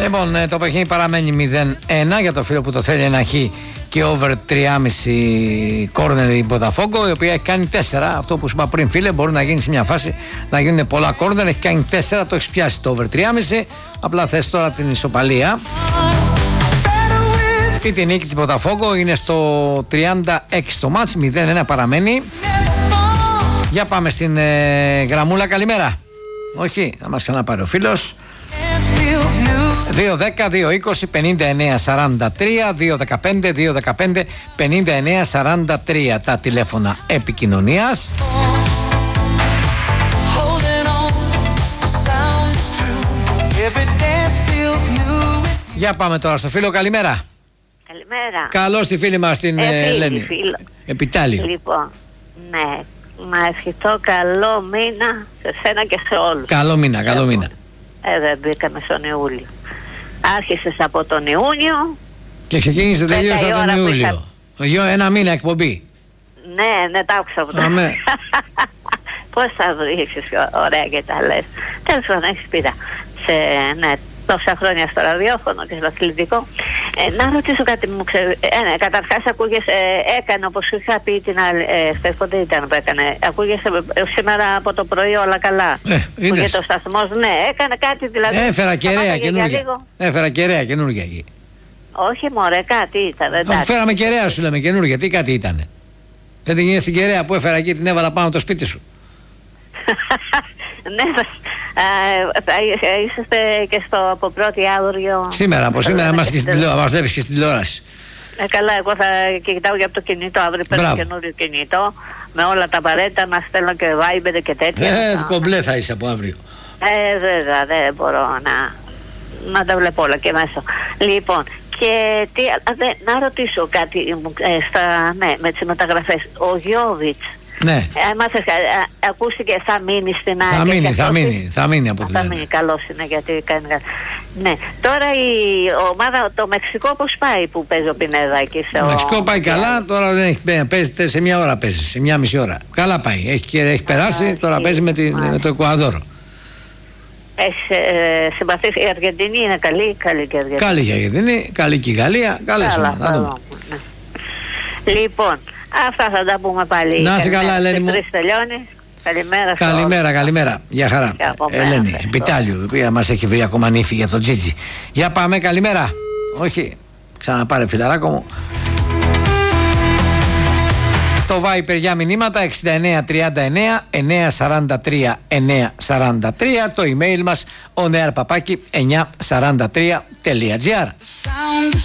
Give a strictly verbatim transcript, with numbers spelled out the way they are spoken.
Λοιπόν, το παιχνίδι παραμένει μηδέν ένα για το φίλο που το θέλει ένα χ και over τρία κόμμα πέντε κόρνερ η Botafogo, η οποία έχει κάνει τέσσερα. Αυτό που σου είπα πριν, φίλε, μπορεί να γίνει σε μια φάση να γίνουν πολλά κόρνερ. Έχει κάνει τέσσερα, το έχει πιάσει το over τρία κόμμα πέντε. Απλά θες τώρα την ισοπαλία. Και τη νίκη της Botafogo είναι στο τριάντα έξι το μάτς, μηδέν ένα παραμένει. Για πάμε στην ε, γραμμούλα, καλημέρα. Όχι, θα μας ξαναπάρει ο φίλος. δύο δέκα δύο είκοσι πενήντα εννέα σαράντα τρία, δύο δεκαπέντε δύο δεκαπέντε πενήντα εννέα σαράντα τρία τα τηλέφωνα επικοινωνίας. Για πάμε τώρα στο φίλο, καλημέρα. Καλημέρα. Καλώς τη φίλη μας την ε, Ελένη. Επιτάλιο. Λοιπόν, ναι, να ευχηθώ καλό μήνα σε σένα και σε όλους. Καλό μήνα, καλό μήνα. Ε, δεν μπήκαμε στον Ιούλιο. Άρχισες από τον Ιούνιο και ξεκίνησε τελείως από τον Ιούλιο. Είχα... Ένα μήνα εκπομπή. Ναι, ναι, τα άκουσα από το. Πώς θα βρίσκεις ωραία και τα λες. Τέλος πάντων, έχεις πείρα. Σε, ναι, τόσα χρόνια στο ραδιόφωνο και στο αθλητικό. Ε, να ρωτήσω κάτι μου ξέρει. Ε, ναι, καταρχάς ακούγεσαι, ε, έκανε όπως σου είχα πει την άλλη, ε, πότε ήταν που έκανε. Ακούγεσαι ε, σήμερα από το πρωί όλα καλά. Ε, είναι. Και το σταθμός, ναι, έκανε κάτι δηλαδή. Έφερα κεραία καινούργια. Έφερα κεραία καινούργια εκεί. Όχι μωρέ, κάτι ήταν. Εντάξει. Φέραμε κεραία σου λέμε καινούργια, τι κάτι ήτανε. Δεν την γίνεις την κεραία που έφερα εκεί, την έβαλα πάνω το σπίτι σου. Ναι, θα είσαστε και στο από πρώτη αύριο. Σήμερα, από σήμερα μας βλέπεις και στην τηλεόραση. Ε, καλά, εγώ θα κοιτάω για το κινητό, αύριο παίρνω καινούριο κινητό, με όλα τα απαραίτητα, να στέλνω και Viber και τέτοια. Ε, να... κομπλέ θα είσαι από αύριο. Ε, βέβαια, δεν μπορώ να, να τα βλέπω όλα και μέσα. Λοιπόν, και τι, δε, να ρωτήσω κάτι ε, στα, ναι, με τις μεταγραφές. Ο Γιώβιτς, ναι. Ε, μας, ε, ε, ακούστηκε θα μείνει στην ΑΕΚ. Θα μείνει, θα μείνει, θα μείνει από την Θα μείνει, καλώς είναι γιατί κάνει. Ναι, τώρα η ομάδα, το Μεξικό πώς πάει που παίζει ο Πινέδα εκεί σε. Το ο... Μεξικό πάει καλά, τώρα δεν έχει παίζει, σε μια ώρα παίζει, σε μια μισή ώρα. Καλά πάει, έχει, έχει περάσει, Α, τώρα παίζει με, τη, με το Εκουαδόρο. Έχει ε, συμπαθήσει, η Αργεντινή είναι καλή, καλή και η Αργεντινή. Καλή και η Αργεντινή, καλή και η Γαλλία, καλές ομάδες. Ναι. Λοιπόν, αυτά θα τα πούμε πάλι. Να είσαι καλά, Ελένη μου. Τελειώνει. Καλημέρα. Καλημέρα, καλημέρα. Γεια χαρά. Ελένη, Επιτάλιου, η οποία μας έχει βρει ακόμα νύφη για το Τζίτζι. Για πάμε, καλημέρα. Όχι, ξαναπάρε φιλαράκο μου. Το Viper για μηνύματα εξήντα εννέα τριάντα εννέα εννιακόσια σαράντα τρία εννιακόσια σαράντα τρία. Το email μας oneair παπάκι εννιακόσια σαράντα τρία τελεία τζι άρ.